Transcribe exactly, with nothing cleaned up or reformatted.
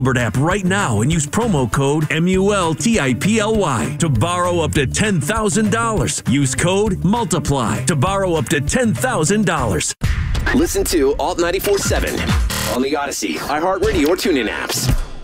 app right now and use promo code M U L T I P L Y to borrow up to ten thousand dollars. Use code MULTIPLY to borrow up to ten thousand dollars. Listen to Alt ninety-four point seven on the Odyssey, iHeartRadio, or TuneIn apps.